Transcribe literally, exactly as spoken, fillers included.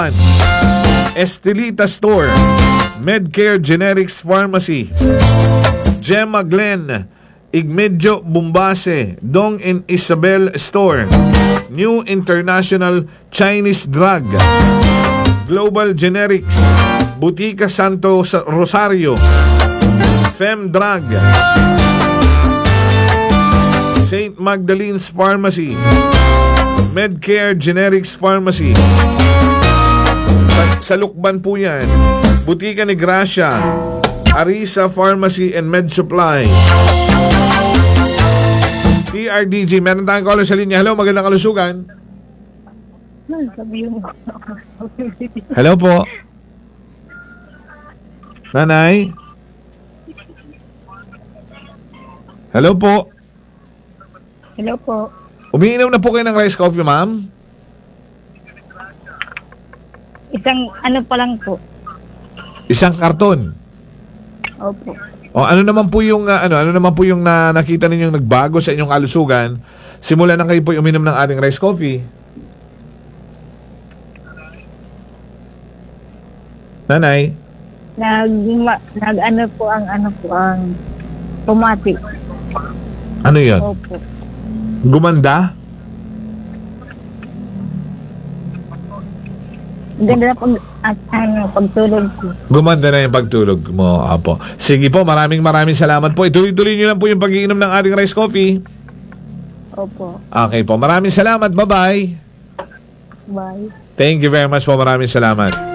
Estelita Store, Medcare Generics Pharmacy, Gemma Glen, Igmedio Bumbase, Dong and Isabel Store, New International Chinese Drug, Global Generics, Butika Santo Rosario, Fem Drug, Saint Magdalene's Pharmacy, Medcare Generics Pharmacy. Sa, sa Lukban po yan. Butika ni Gracia, Arisa Pharmacy and Med Supply. T R D G, meron tayong caller sa linya. Hello, magandang kalusugan. Hello po. Nanay? Hello po. Hello po. Umiinom na po kayo ng rice coffee, ma'am? Isang ano pa lang po. Isang karton. Opo. O ano naman po yung uh, ano ano naman po yung na, nakita ninyong nagbago sa inyong kalusugan simula nang kayo po uminom ng ating rice coffee? Nanay? Nag, ma- nag ano po ang ano po ang automatic. Ano 'yon? Opo. Gumanda? Ganda na pag at, ano, pagtulog ko. Gumanda na yung pagtulog mo, apo. Sige po, maraming maraming salamat po. Ituloy-tuloy niyo lang po yung pag-iinom ng ating rice coffee. Opo. Okay po, maraming salamat. Bye-bye. Bye. Thank you very much po. Maraming salamat.